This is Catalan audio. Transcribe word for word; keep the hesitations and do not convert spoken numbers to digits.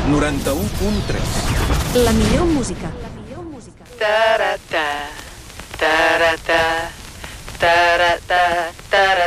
noranta-u punt tres. La millor música. Ta-ra-ta, ta-ra-ta, ta-ra-ta, ta-ra